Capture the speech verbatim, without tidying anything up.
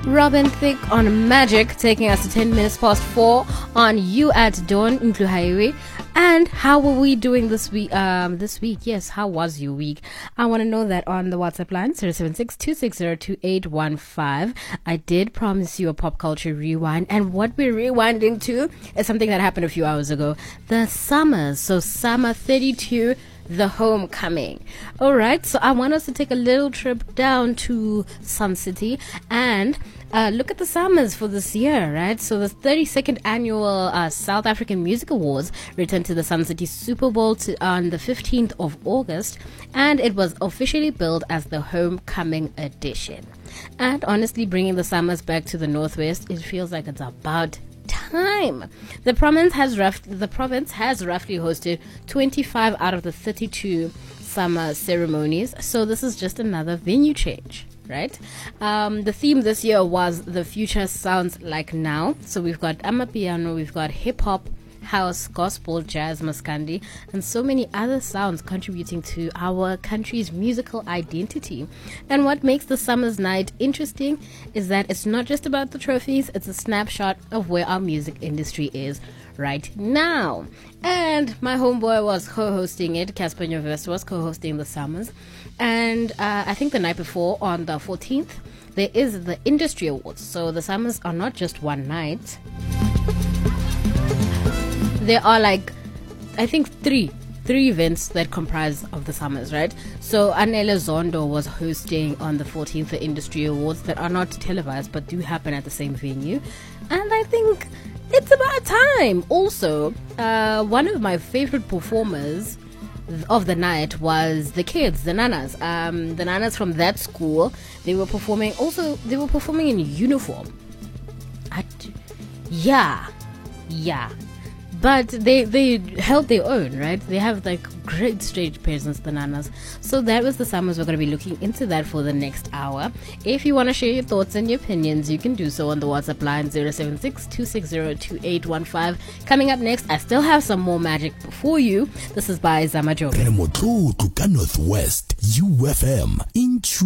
Robin Thicke on Magic, taking us to ten minutes past four on You at Dawn, Ntlu Highway. And how were we doing this week? Um, this week, yes. How was your week? I want to know that on the WhatsApp line zero seven six two six zero two eight one five. I did promise you a pop culture rewind, and what we're rewinding to is something that happened a few hours ago. The Summers, so Summer thirty-two. The Homecoming. All right, so I want us to take a little trip down to Sun City and uh, look at the summers for this year, right? So the thirty-second annual uh, South African Music Awards returned to the Sun City Super Bowl to, on the fifteenth of August, and it was officially billed as the Homecoming edition. And honestly, bringing the summers back to the Northwest, it feels like it's about time. The province has rough, the province has roughly hosted twenty-five out of the thirty-two summer ceremonies, so this is just another venue change, right? Um, the theme this year was The Future Sounds Like Now. So we've got amapiano, we've got hip-hop, house, gospel, jazz, maskandi, and so many other sounds contributing to our country's musical identity. And what makes the Summer's Night interesting is that it's not just about the trophies, it's a snapshot of where our music industry is right now. And my homeboy was co-hosting it. Casper Nyovest was co-hosting the Summers. And uh, I think the night before, on the fourteenth, there is the Industry Awards. So the Summers are not just one night. There are like, I think three, three events that comprise of the Summers, right? So Anele Zondo was hosting on the fourteenth the Industry Awards that are not televised but do happen at the same venue. And I think it's about time. Also, uh, one of my favorite performers of the night was the kids, the nanas. Um, the nanas from that school, they were performing, also, they were performing in uniform. I, yeah, yeah. But they, they held their own, right? They have like great stage presence, the nanas. So that was the Summers. We're going to be looking into that for the next hour. If you want to share your thoughts and your opinions, you can do so on the WhatsApp line zero seven six two six zero two eight one five. Coming up next, I still have some more magic for you. This is by Zama Joe. Northwest U F M in